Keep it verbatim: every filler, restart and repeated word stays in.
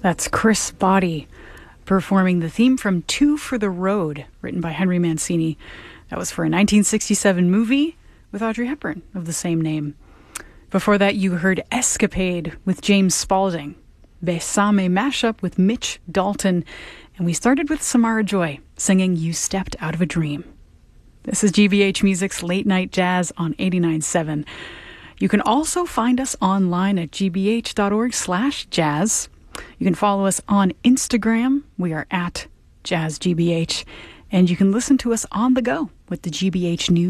That's Chris Body performing the theme from Two for the Road, written by Henry Mancini. That was for a nineteen sixty-seven movie with Audrey Hepburn of the same name. Before that, you heard Escapade with James Spaulding, Besame mashup with Mitch Dalton, and we started with Samara Joy singing You Stepped Out of a Dream. This is G B H Music's Late Night Jazz on eighty-nine point seven. You can also find us online at g b h dot org slash jazz. You can follow us on Instagram. We are at JazzGBH. And you can listen to us on the go with the G B H News